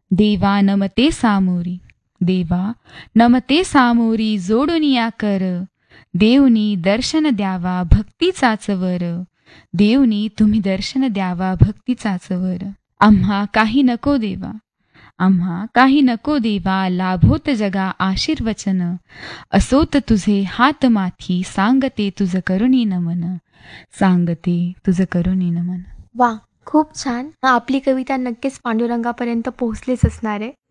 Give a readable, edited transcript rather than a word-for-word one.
देवा नमते सामोरी. देवा नमते सामोरी जोडुनिया कर. देवनी दर्शन द्यावा भक्तीचाच वर. देवनी तुम्ही दर्शन द्यावा भक्तीचाच वर. आम्हा काही नको देवा, आम्हा काही नको देवा, लाभोत जगा आशीर्वचन. असोत तुझे हात माथी, सांगते तुझ करुणी नमन. सांगते तुझ करुणी नमन. वा, खूप छान. आपली कविता नक्कीच पांडुरंगापर्यंत पोहोचलीच असणार आहे.